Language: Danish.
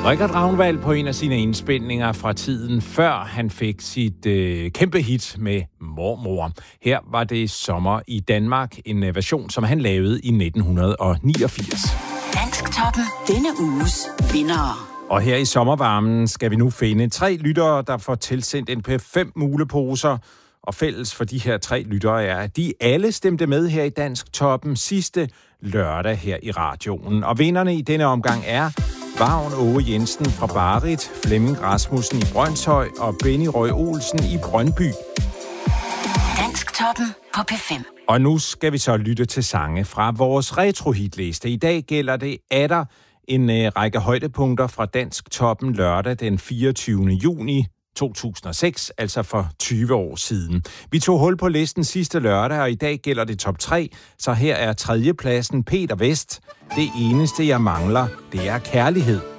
Richard Ragnvald på en af sine indspilninger fra tiden før han fik sit kæmpe hit med Mormor. Her var det Sommer i Danmark, en version, som han lavede i 1989. Dansktoppen. Denne uges vindere. Og her i sommervarmen skal vi nu finde 3 lyttere, der får tilsendt en P5 muleposer. Og fælles for de her 3 lyttere er, at de alle stemte med her i Dansktoppen sidste lørdag her i radioen. Og vinderne i denne omgang er Vagn Åge Jensen fra Barrit, Flemming Rasmussen i Brønshøj og Benny Røg Olsen i Brøndby. Dansktoppen på P5. Og nu skal vi så lytte til sange fra vores retrohitliste. I dag gælder det atter en række højdepunkter fra Dansktoppen lørdag den 24. juni 2006, altså for 20 år siden. Vi tog hul på listen sidste lørdag, og i dag gælder det top 3, så her er 3. pladsen Peter Vest. Det eneste, jeg mangler, det er kærlighed.